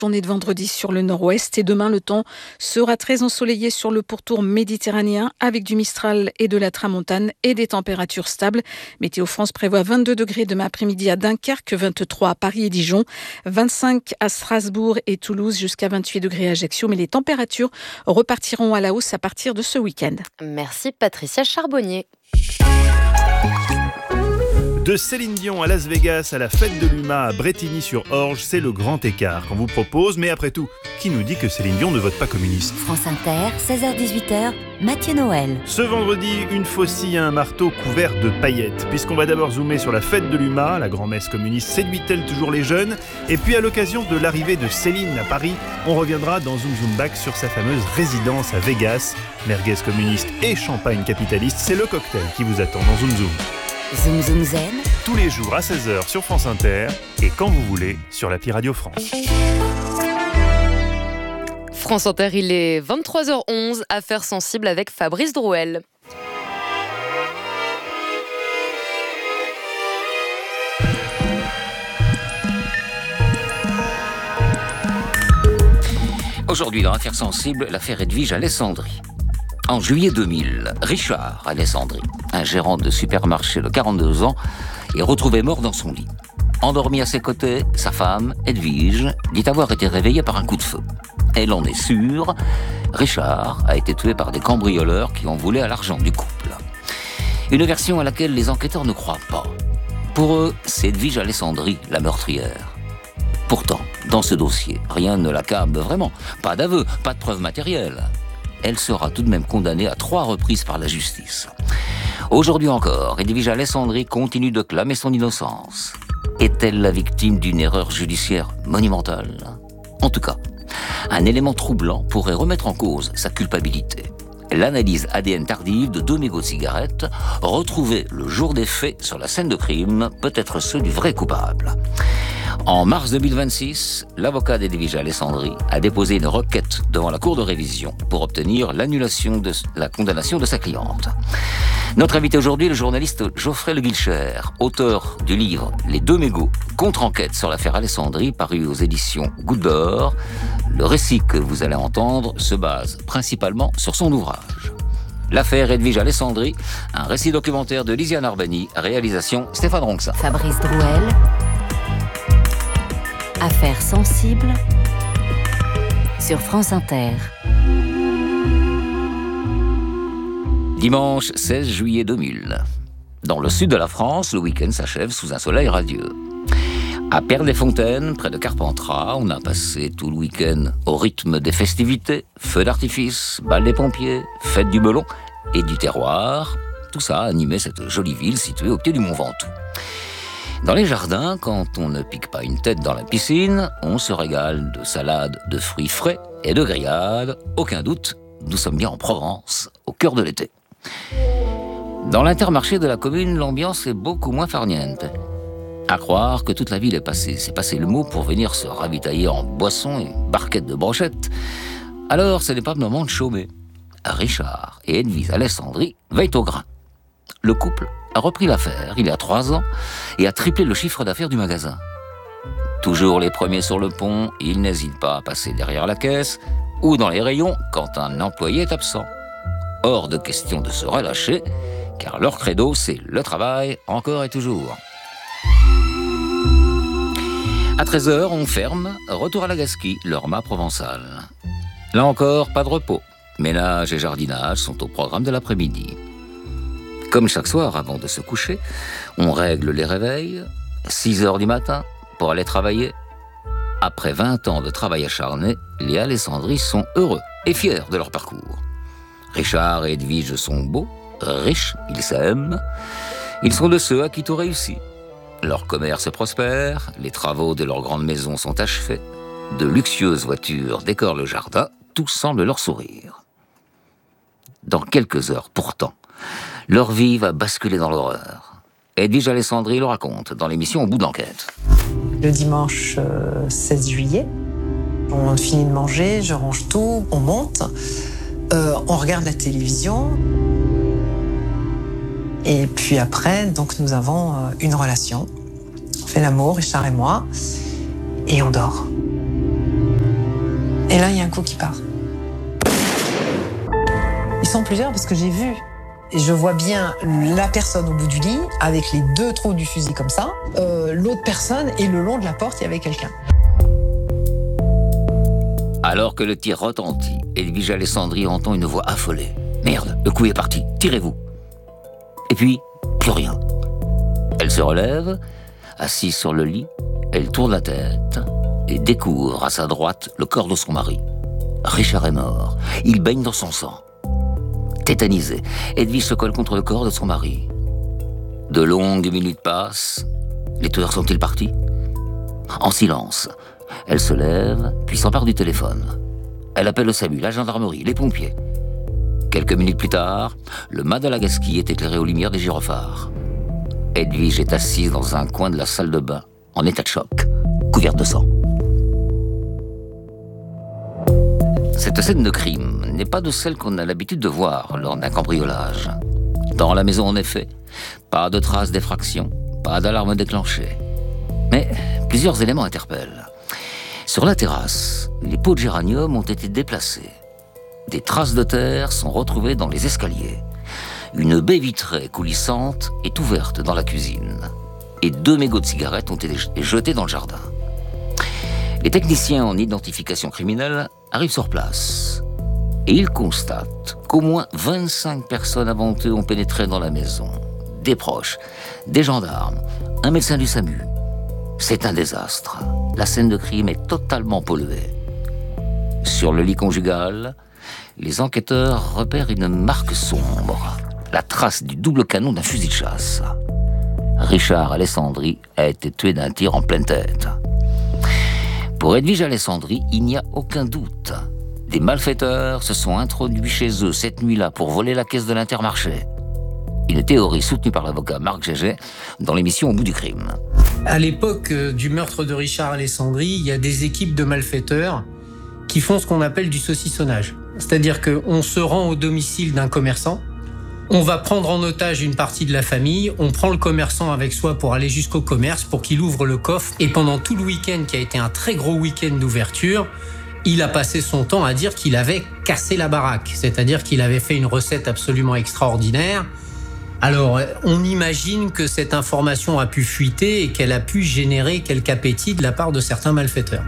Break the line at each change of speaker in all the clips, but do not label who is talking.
Journée de vendredi sur le nord-ouest et demain le temps sera très ensoleillé sur le pourtour méditerranéen avec du Mistral et de la tramontane et des températures stables. Météo France prévoit 22 degrés demain après-midi à Dunkerque, 23 à Paris et Dijon, 25 à Strasbourg et Toulouse, jusqu'à 28 degrés à Ajaccio. Mais les températures repartiront à la hausse à partir de ce week-end.
Merci Patricia Charbonnier.
De Céline Dion à Las Vegas, à la fête de l'UMA à Brétigny-sur-Orge, c'est le grand écart qu'on vous propose. Mais après tout, qui nous dit que Céline Dion ne vote pas communiste ?
France Inter, 16h-18h, Mathieu Noël.
Ce vendredi, une faucille à un marteau couvert de paillettes. Puisqu'on va d'abord zoomer sur la fête de l'UMA, la grand-messe communiste séduit-elle toujours les jeunes ? Et puis à l'occasion de l'arrivée de Céline à Paris, on reviendra dans Zoom Zoom Back sur sa fameuse résidence à Vegas. Merguez communiste et champagne capitaliste, c'est le cocktail qui vous attend dans Zoom Zoom.
Zoom Zoom Zen.
Tous les jours à 16h sur France Inter et quand vous voulez sur l'appli Radio France.
France Inter, il est 23h11, affaires sensibles avec Fabrice Drouel.
Aujourd'hui, dans Affaires sensibles, l'affaire Edwige Alessandri. En juillet 2000, Richard Alessandri, un gérant de supermarché de 42 ans, est retrouvé mort dans son lit. Endormi à ses côtés, sa femme, Edwige, dit avoir été réveillée par un coup de feu. Elle en est sûre, Richard a été tué par des cambrioleurs qui ont volé à l'argent du couple. Une version à laquelle les enquêteurs ne croient pas. Pour eux, c'est Edwige Alessandri, la meurtrière. Pourtant, dans ce dossier, rien ne l'accable vraiment. Pas d'aveu, pas de preuves matérielles. Elle sera tout de même condamnée à 3 reprises par la justice. Aujourd'hui encore, Edwige Alessandri continue de clamer son innocence. Est-elle la victime d'une erreur judiciaire monumentale ? En tout cas, un élément troublant pourrait remettre en cause sa culpabilité. L'analyse ADN tardive de 2 mégots de cigarettes, retrouvés le jour des faits sur la scène de crime, peut être ceux du vrai coupable. En mars 2026, l'avocat d'Edwige Alessandri a déposé une requête devant la Cour de révision pour obtenir l'annulation de la condamnation de sa cliente. Notre invité aujourd'hui est le journaliste Geoffrey Le Guilcher, auteur du livre « Les 2 mégots, contre-enquête sur l'affaire Alessandri » paru aux éditions Goutte d'Or. Le récit que vous allez entendre se base principalement sur son ouvrage. L'affaire Edwige Alessandri, un récit documentaire de Lisiane Arbani, réalisation Stéphane Ronxa.
Fabrice Drouel. Affaires sensibles sur France Inter.
Dimanche 16 juillet 2000. Dans le sud de la France, le week-end s'achève sous un soleil radieux. À Père-des-Fontaines, près de Carpentras, on a passé tout le week-end au rythme des festivités, feux d'artifice, bal des pompiers, fête du melon et du terroir. Tout ça animait cette jolie ville située au pied du Mont Ventoux. Dans les jardins, quand on ne pique pas une tête dans la piscine, on se régale de salades de fruits frais et de grillades. Aucun doute, nous sommes bien en Provence, au cœur de l'été. Dans l'intermarché de la commune, l'ambiance est beaucoup moins farniente. À croire que toute la ville s'est passé le mot pour venir se ravitailler en boissons et barquettes de brochettes. Alors, ce n'est pas le moment de chômer. Richard et Edwige Alessandri veillent au grain. Le couple a repris l'affaire il y a 3 ans et a triplé le chiffre d'affaires du magasin. Toujours les premiers sur le pont, ils n'hésitent pas à passer derrière la caisse ou dans les rayons quand un employé est absent. Hors de question de se relâcher, car leur credo, c'est le travail, encore et toujours. À 13h, on ferme, retour à la Gasquie, leur mât provençal. Là encore, pas de repos. Ménage et jardinage sont au programme de l'après-midi. Comme chaque soir, avant de se coucher, on règle les réveils, 6h du matin, pour aller travailler. Après 20 ans de travail acharné, les Alessandri sont heureux et fiers de leur parcours. Richard et Edwige sont beaux, riches, ils s'aiment. Ils sont de ceux à qui tout réussit. Leur commerce prospère, les travaux de leur grande maison sont achevés, de luxueuses voitures décorent le jardin, tout semble leur sourire. Dans quelques heures, pourtant, leur vie va basculer dans l'horreur. Edwige Alessandri le raconte dans l'émission Au bout de l'enquête.
Le dimanche 16 juillet, on finit de manger, je range tout, on monte, on regarde la télévision. Et puis après, donc nous avons une relation. On fait l'amour, Richard et moi, et on dort. Et là, il y a un coup qui part. Ils sont plusieurs parce que j'ai vu. Et je vois bien la personne au bout du lit, avec les 2 trous du fusil comme ça. L'autre personne, et le long de la porte, il y avait quelqu'un.
Alors que le tir retentit, Edwige Alessandri entend une voix affolée. « Merde, le coup est parti, tirez-vous !» Et puis, plus rien. Elle se relève, assise sur le lit, elle tourne la tête et découvre à sa droite le corps de son mari. Richard est mort, il baigne dans son sang. Tétanisée, Edwige se colle contre le corps de son mari. De longues minutes passent. Les tueurs sont-ils partis ? En silence, elle se lève, puis s'empare du téléphone. Elle appelle le SAMU, la gendarmerie, les pompiers. Quelques minutes plus tard, le Madagascar est éclairé aux lumières des gyrophares. Edwige est assise dans un coin de la salle de bain, en état de choc, couverte de sang. Cette scène de crime n'est pas de celle qu'on a l'habitude de voir lors d'un cambriolage. Dans la maison, en effet, pas de traces d'effraction, pas d'alarme déclenchée. Mais plusieurs éléments interpellent. Sur la terrasse, les pots de géranium ont été déplacés. Des traces de terre sont retrouvées dans les escaliers. Une baie vitrée coulissante est ouverte dans la cuisine. Et 2 mégots de cigarettes ont été jetés dans le jardin. Les techniciens en identification criminelle arrivent sur place. Et ils constatent qu'au moins 25 personnes avant eux ont pénétré dans la maison. Des proches, des gendarmes, un médecin du SAMU. C'est un désastre. La scène de crime est totalement polluée. Sur le lit conjugal, les enquêteurs repèrent une marque sombre, la trace du double canon d'un fusil de chasse. Richard Alessandri a été tué d'un tir en pleine tête. Pour Edwige Alessandri, il n'y a aucun doute. Des malfaiteurs se sont introduits chez eux cette nuit-là pour voler la caisse de l'Intermarché. Une théorie soutenue par l'avocat Marc Gégé dans l'émission Au bout du crime.
À l'époque du meurtre de Richard Alessandri, il y a des équipes de malfaiteurs qui font ce qu'on appelle du saucissonnage. C'est-à-dire qu'on se rend au domicile d'un commerçant, on va prendre en otage une partie de la famille, on prend le commerçant avec soi pour aller jusqu'au commerce, pour qu'il ouvre le coffre. Et pendant tout le week-end, qui a été un très gros week-end d'ouverture, il a passé son temps à dire qu'il avait cassé la baraque. C'est-à-dire qu'il avait fait une recette absolument extraordinaire. Alors, on imagine que cette information a pu fuiter et qu'elle a pu générer quelque appétit de la part de certains malfaiteurs.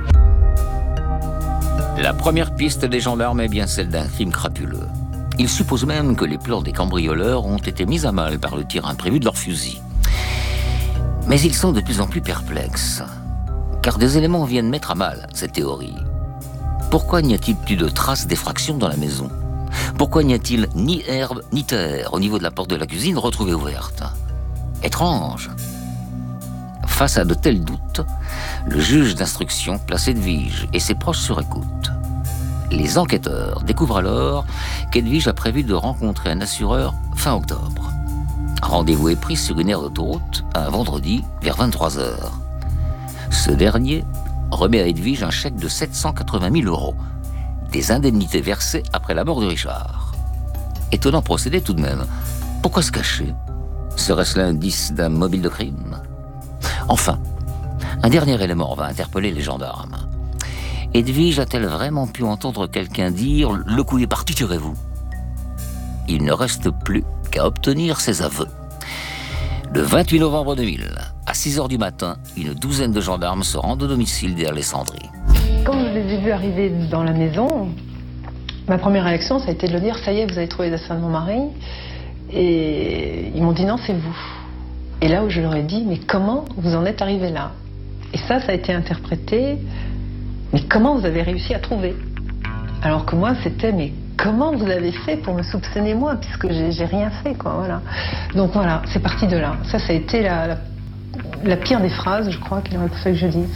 La première piste des gendarmes est bien celle d'un crime crapuleux. Ils supposent même que les plans des cambrioleurs ont été mis à mal par le tir imprévu de leur fusil. Mais ils sont de plus en plus perplexes, car des éléments viennent mettre à mal cette théorie. Pourquoi n'y a-t-il plus de traces d'effraction dans la maison ? Pourquoi n'y a-t-il ni herbe ni terre au niveau de la porte de la cuisine retrouvée ouverte ? Étrange. Face à de tels doutes, le juge d'instruction place Edwige et ses proches sur écoute. Les enquêteurs découvrent alors qu'Edwige a prévu de rencontrer un assureur fin octobre. Rendez-vous est pris sur une aire d'autoroute un vendredi vers 23h. Ce dernier remet à Edwige un chèque de 780 000 €, des indemnités versées après la mort de Richard. Étonnant procédé tout de même. Pourquoi se cacher ? Serait-ce l'indice d'un mobile de crime ? Enfin, un dernier élément va interpeller les gendarmes. Edwige a-t-elle vraiment pu entendre quelqu'un dire « Le coup est parti, tirez-vous » ? Il ne reste plus qu'à obtenir ses aveux. Le 28 novembre 2000, à 6h du matin, une douzaine de gendarmes se rendent au domicile d'Alessandri.
Quand je les ai vus arriver dans la maison, ma première réaction, ça a été de leur dire « Ça y est, vous avez trouvé les assassins de mon mari ?» Et ils m'ont dit « Non, c'est vous ». Et là où je leur ai dit « Mais comment vous en êtes arrivé là ?» Et ça a été interprété « Mais comment vous avez réussi à trouver ?» Alors que moi, c'était « Mais comment vous avez fait pour me soupçonner moi, puisque j'ai rien fait, quoi, voilà. » Donc voilà, c'est parti de là. Ça a été la pire des phrases, je crois, qu'il aurait fallu que je dise.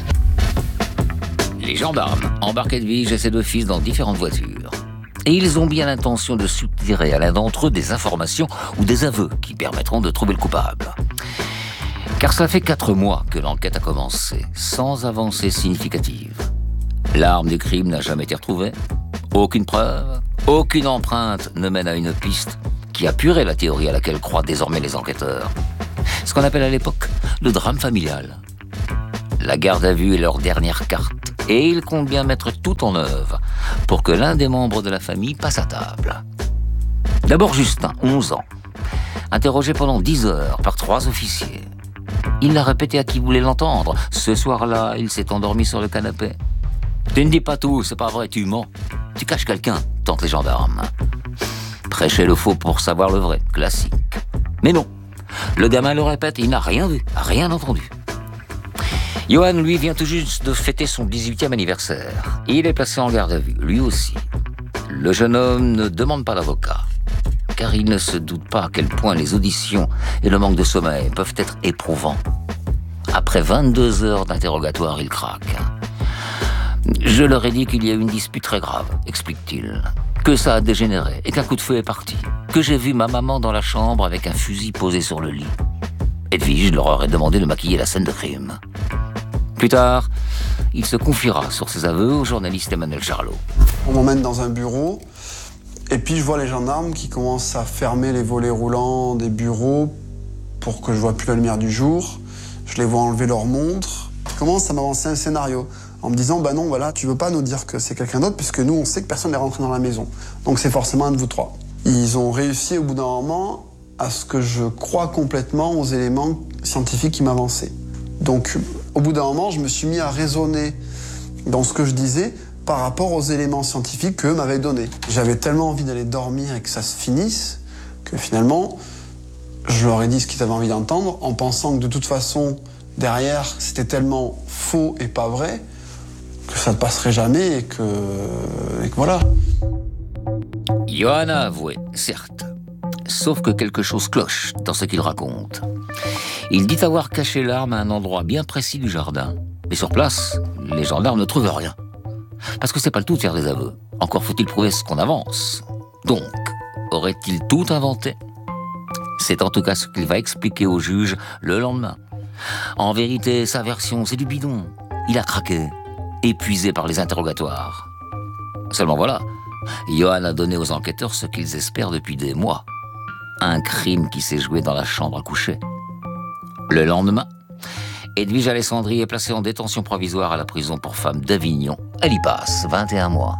Les gendarmes embarquent Edwige et ses 2 fils dans différentes voitures. Et ils ont bien l'intention de soutirer à l'un d'entre eux des informations ou des aveux qui permettront de trouver le coupable. Car ça fait 4 mois que l'enquête a commencé, sans avancée significative. L'arme du crime n'a jamais été retrouvée. Aucune preuve, aucune empreinte ne mène à une piste qui appuierait la théorie à laquelle croient désormais les enquêteurs. Ce qu'on appelle à l'époque le drame familial. La garde à vue est leur dernière carte Et il compte bien mettre tout en œuvre pour que l'un des membres de la famille passe à table. D'abord Justin, 11 ans, interrogé pendant 10 heures par 3 officiers. Il l'a répété à qui voulait l'entendre. Ce soir-là, il s'est endormi sur le canapé. Tu ne dis pas tout, c'est pas vrai, tu mens. Tu caches quelqu'un, tentent les gendarmes. Prêcher le faux pour savoir le vrai, classique. Mais non, le gamin le répète, il n'a rien vu, rien entendu. Johan, lui, vient tout juste de fêter son 18e anniversaire. Il est placé en garde à vue, lui aussi. Le jeune homme ne demande pas d'avocat, car il ne se doute pas à quel point les auditions et le manque de sommeil peuvent être éprouvants. Après 22 heures d'interrogatoire, il craque. Je leur ai dit qu'il y a eu une dispute très grave, explique-t-il. Que ça a dégénéré et qu'un coup de feu est parti. Que j'ai vu ma maman dans la chambre avec un fusil posé sur le lit. Edwige leur aurait demandé de maquiller la scène de crime. Plus tard, il se confiera sur ses aveux au journaliste Emmanuel Charlot.
On m'emmène dans un bureau et puis je vois les gendarmes qui commencent à fermer les volets roulants des bureaux pour que je vois plus la lumière du jour. Je les vois enlever leur montre. Ils commencent à m'avancer un scénario en me disant bah non, voilà, tu veux pas nous dire que c'est quelqu'un d'autre puisque nous on sait que personne n'est rentré dans la maison. Donc c'est forcément un de vous trois. Ils ont réussi au bout d'un moment à ce que je croie complètement aux éléments scientifiques qui m'avançaient. Donc au bout d'un moment, je me suis mis à raisonner dans ce que je disais par rapport aux éléments scientifiques qu'eux m'avaient donnés. J'avais tellement envie d'aller dormir et que ça se finisse que finalement, je leur ai dit ce qu'ils avaient envie d'entendre en pensant que de toute façon, derrière, c'était tellement faux et pas vrai que ça ne passerait jamais et que voilà.
Johan a avoué, certes. Sauf que quelque chose cloche dans ce qu'il raconte. Il dit avoir caché l'arme à un endroit bien précis du jardin. Mais sur place, les gendarmes ne trouvent rien. Parce que c'est pas le tout de faire des aveux. Encore faut-il prouver ce qu'on avance. Donc, aurait-il tout inventé ? C'est en tout cas ce qu'il va expliquer au juge le lendemain. En vérité, sa version, c'est du bidon. Il a craqué, épuisé par les interrogatoires. Seulement voilà, Johan a donné aux enquêteurs ce qu'ils espèrent depuis des mois. Un crime qui s'est joué dans la chambre à coucher. Le lendemain, Edwige Alessandri est placée en détention provisoire à la prison pour femmes d'Avignon. Elle y passe 21 mois.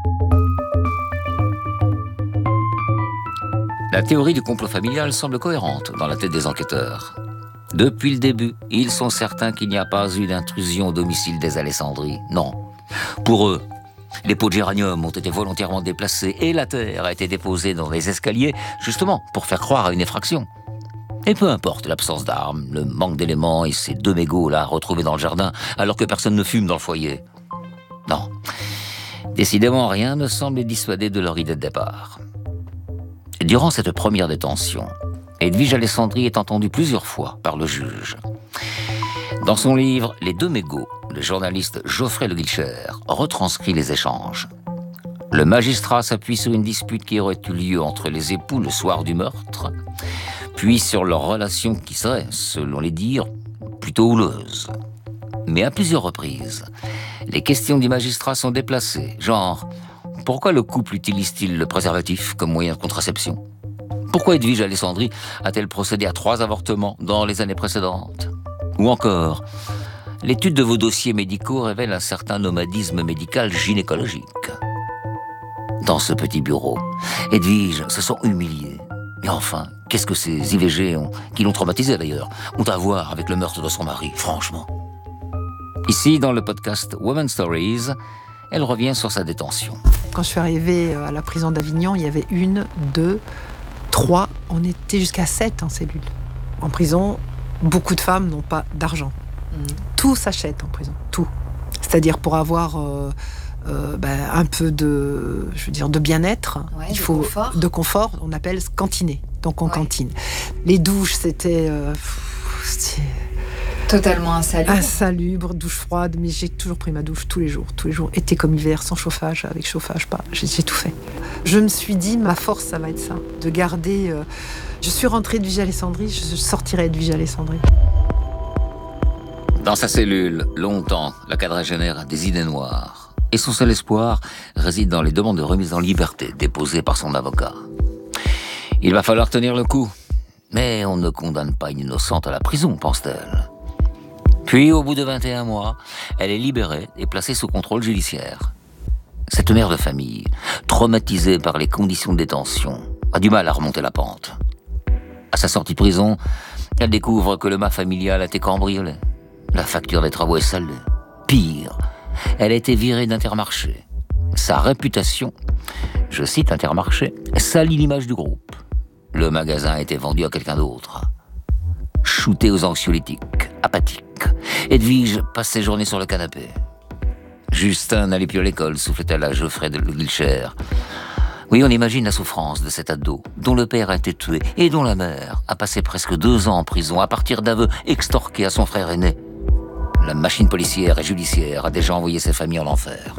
La théorie du complot familial semble cohérente dans la tête des enquêteurs. Depuis le début, ils sont certains qu'il n'y a pas eu d'intrusion au domicile des Alessandri. Non. Pour eux, les pots de géranium ont été volontairement déplacés et la terre a été déposée dans les escaliers, justement pour faire croire à une effraction. Et peu importe l'absence d'armes, le manque d'éléments et ces 2 mégots là retrouvés dans le jardin alors que personne ne fume dans le foyer. Non. Décidément, rien ne semble les dissuader de leur idée de départ. Durant cette première détention, Edwige Alessandri est entendue plusieurs fois par le juge. Dans son livre « Les 2 mégots », le journaliste Geoffrey Le Guilcher retranscrit les échanges. Le magistrat s'appuie sur une dispute qui aurait eu lieu entre les époux le soir du meurtre, puis sur leur relation qui serait, selon les dires, plutôt houleuse. Mais à plusieurs reprises, les questions du magistrat sont déplacées, genre « Pourquoi le couple utilise-t-il le préservatif comme moyen de contraception ? Pourquoi Edwige Alessandri a-t-elle procédé à 3 avortements dans les années précédentes ? Ou encore, l'étude de vos dossiers médicaux révèle un certain nomadisme médical gynécologique. » Dans ce petit bureau, Edwige se sent humiliée. Mais enfin, qu'est-ce que ces IVG, qui l'ont traumatisée d'ailleurs, ont à voir avec le meurtre de son mari, franchement ? Ici, dans le podcast Women's Stories, elle revient sur sa détention.
Quand je suis arrivée à la prison d'Avignon, il y avait 1, 2, 3, on était jusqu'à 7 en cellule. En prison, beaucoup de femmes n'ont pas d'argent. Tout s'achète en prison, tout. C'est-à-dire pour avoir un peu de bien-être, il faut de confort, on appelle cantiner. Donc on cantine. Les douches, c'était
totalement insalubre.
Insalubre, douche froide, mais j'ai toujours pris ma douche tous les jours, été comme hiver, sans chauffage, avec chauffage, pas. J'ai tout fait. Je me suis dit, ma force, ça va être ça, de garder. Je suis rentrée Edwige Alessandri, je sortirai Edwige Alessandri.
Dans sa cellule, longtemps, la quadragénaire a des idées noires. Et son seul espoir réside dans les demandes de remise en liberté déposées par son avocat. Il va falloir tenir le coup. Mais on ne condamne pas une innocente à la prison, pense-t-elle. Puis, au bout de 21 mois, elle est libérée et placée sous contrôle judiciaire. Cette mère de famille, traumatisée par les conditions de détention, a du mal à remonter la pente. À sa sortie de prison, elle découvre que le mât familial a été cambriolé. La facture des travaux est salée. Pire, elle a été virée d'Intermarché. Sa réputation, je cite Intermarché, salit l'image du groupe. Le magasin a été vendu à quelqu'un d'autre. Shootée aux anxiolytiques, apathique, Edwige passe ses journées sur le canapé. Justin n'allait plus à l'école, soufflait-elle à Geoffrey de Wiltshire. Oui, on imagine la souffrance de cet ado, dont le père a été tué et dont la mère a passé presque 2 ans en prison à partir d'aveux extorqués à son frère aîné. La machine policière et judiciaire a déjà envoyé ses familles en enfer.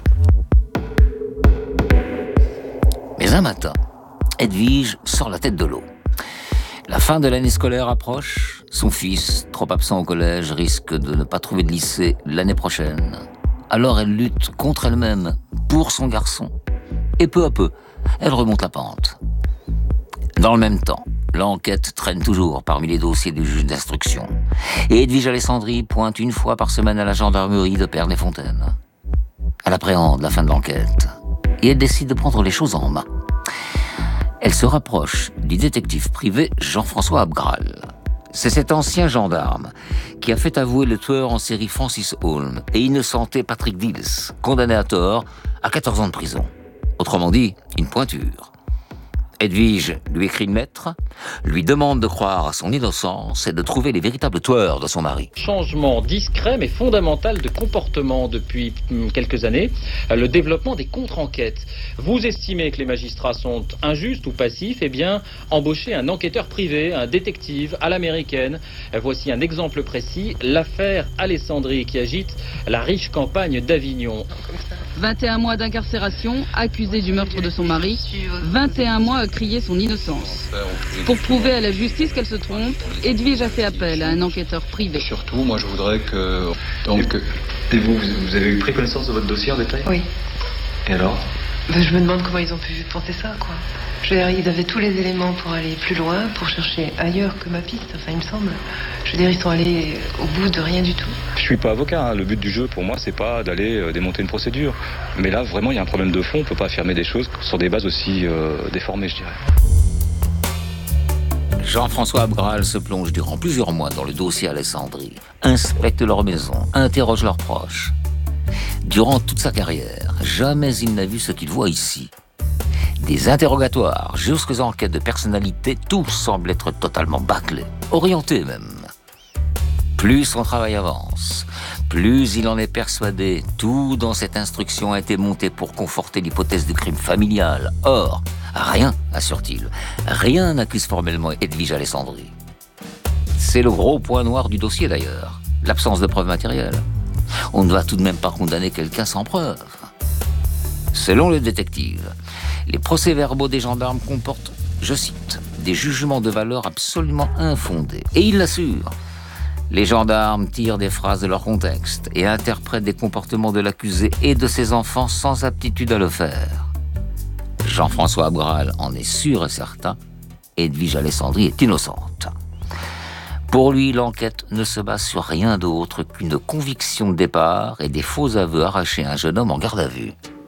Mais un matin, Edwige sort la tête de l'eau. La fin de l'année scolaire approche. Son fils, trop absent au collège, risque de ne pas trouver de lycée l'année prochaine. Alors elle lutte contre elle-même, pour son garçon. Et peu à peu, elle remonte la pente. Dans le même temps, l'enquête traîne toujours parmi les dossiers du juge d'instruction. Et Edwige Alessandri pointe une fois par semaine à la gendarmerie de Pernes-les-Fontaines. Elle appréhende la fin de l'enquête. Et elle décide de prendre les choses en main. Elle se rapproche du détective privé Jean-François Abgral. C'est cet ancien gendarme qui a fait avouer le tueur en série Francis Holm et innocenté Patrick Dills, condamné à tort à 14 ans de prison. Autrement dit, une pointure. Edwige lui écrit une lettre, lui demande de croire à son innocence et de trouver les véritables tueurs de son mari.
Changement discret mais fondamental de comportement depuis quelques années, le développement des contre-enquêtes. Vous estimez que les magistrats sont injustes ou passifs, eh bien, embauchez un enquêteur privé, un détective à l'américaine. Voici un exemple précis, l'affaire Alessandri qui agite la riche campagne d'Avignon.
21 mois d'incarcération, accusé du meurtre de son mari, 21 mois à crier son innocence. Pour prouver à la justice qu'elle se trompe, Edwige a fait appel à un enquêteur privé.
Surtout, moi je voudrais que... Et vous avez pris connaissance de votre dossier en détail?
Oui.
Et alors?
Je me demande comment ils ont pu penser ça, quoi. Je veux dire, ils avaient tous les éléments pour aller plus loin, pour chercher ailleurs que ma piste, enfin il me semble. Je veux dire, ils sont allés au bout de rien du tout.
Je suis pas avocat, hein. Le but du jeu pour moi c'est pas d'aller démonter une procédure. Mais là vraiment il y a un problème de fond, on peut pas affirmer des choses sur des bases aussi déformées, je dirais.
Jean-François Abgral se plonge durant plusieurs mois dans le dossier Alessandri, inspecte leur maison, interroge leurs proches. Durant toute sa carrière, jamais il n'a vu ce qu'il voit ici. Des interrogatoires jusqu'aux enquêtes de personnalité, tout semble être totalement bâclé, orienté même. Plus son travail avance, plus il en est persuadé, tout dans cette instruction a été monté pour conforter l'hypothèse du crime familial. Or, rien, assure-t-il, rien n'accuse formellement Edwige Alessandri. C'est le gros point noir du dossier d'ailleurs, l'absence de preuves matérielles. On ne va tout de même pas condamner quelqu'un sans preuve. Selon le détective, les procès-verbaux des gendarmes comportent, je cite, des jugements de valeur absolument infondés. Et il l'assure. Les gendarmes tirent des phrases de leur contexte et interprètent des comportements de l'accusé et de ses enfants sans aptitude à le faire. Jean-François Abgral en est sûr et certain. Edwige Alessandri est innocente. Pour lui, l'enquête ne se base sur rien d'autre qu'une conviction de départ et des faux aveux arrachés à un jeune homme en garde à vue.